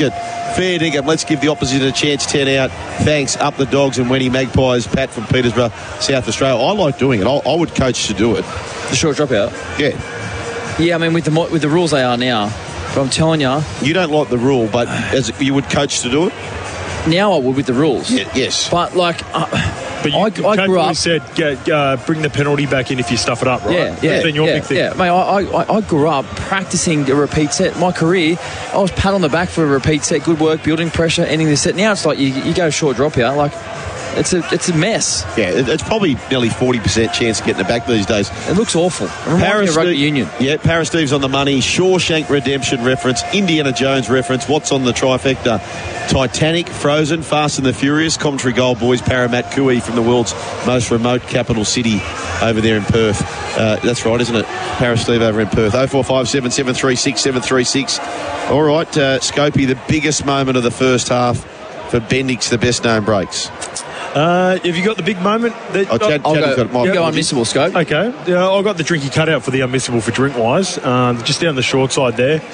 basket. Fair dinkum. Let's give the opposition a chance. 10 out. Thanks. Up the Dogs and Wenny Magpies. Pat from Peterborough, South Australia. I like doing it. I would coach to do it. The short dropout? Yeah. Yeah, I mean, with the rules they are now, but I'm telling you... You don't like the rule, but as you would coach to do it? Now I would with the rules. Yeah, yes. But, like... But I grew up. Said bring the penalty back in if you stuff it up, right? Yeah. That's been your big thing. Yeah, mate. I grew up practicing a repeat set. My career, I was pat on the back for a repeat set. Good work, building pressure, ending the set. Now it's like you go short dropout. Like it's a mess. Yeah, it's probably nearly 40% chance of getting it back these days. It looks awful. It reminds me of rugby union. Yeah, Para Steve's on the money. Shawshank Redemption reference. Indiana Jones reference. What's on the trifecta? Titanic, Frozen, Fast and the Furious, Commentary Gold Boys, Parramatta Cooey from the world's most remote capital city over there in Perth. That's right, isn't it? Para Steve over in Perth. 0457 736 736. All right, Scopey, the biggest moment of the first half for Bendix, the best known breaks. Have you got the big moment? Chad got it. You go unmissable, Scope. Okay. I got the drinky cutout for the unmissable for Drinkwise, just down the short side there.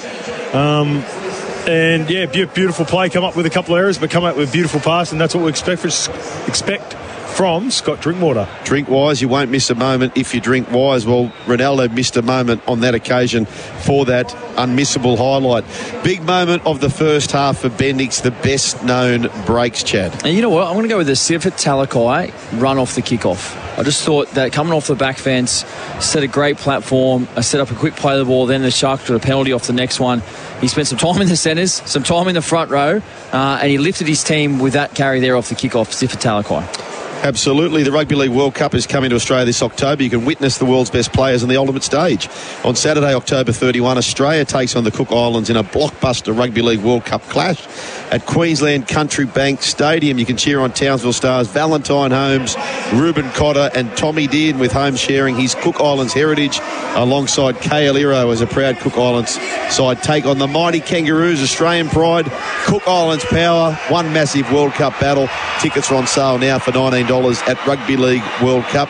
And, yeah, beautiful play. Come up with a couple of errors, but come up with a beautiful pass, and that's what we expect from Scott Drinkwater. Drinkwise, you won't miss a moment if you drink wise. Well, Ronaldo missed a moment on that occasion for that unmissable highlight. Big moment of the first half for Bendix, the best known breaks, Chad. And you know what? I'm going to go with the Sifat Talakai run off the kickoff. I just thought that coming off the back fence, set a great platform, set up a quick play of the ball, then the Sharks got a penalty off the next one. He spent some time in the centres, some time in the front row, and he lifted his team with that carry there off the kickoff, Sifat Talakai. Absolutely. The Rugby League World Cup is coming to Australia this October. You can witness the world's best players on the ultimate stage. On Saturday, October 31, Australia takes on the Cook Islands in a blockbuster Rugby League World Cup clash at Queensland Country Bank Stadium. You can cheer on Townsville stars Valentine Holmes, Ruben Cotter and Tommy Dearden, with Holmes sharing his Cook Islands heritage alongside Kale Iro as a proud Cook Islands side take on the mighty Kangaroos, Australian pride, Cook Islands power, one massive World Cup battle. Tickets are on sale now for $19 at Rugby League World Cup,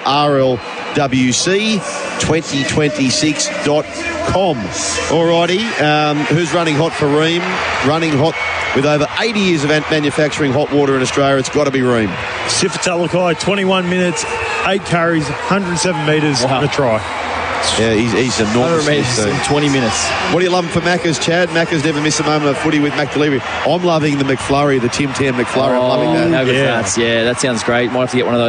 RLWC2026.com. Alrighty, who's running hot for Ream? Running hot with over 80 years of manufacturing hot water in Australia, it's got to be Ream. Sifat Talakai, 21 minutes, 8 carries, 107 metres, and a try. Yeah, he's enormous. 100 metres in 20 minutes. What do you love for Macca's, Chad? Macca's never missed a moment of footy with McDelivery. I'm loving the McFlurry, the Tim Tam McFlurry. I'm loving that. Yeah, that sounds great. Might have to get one of those.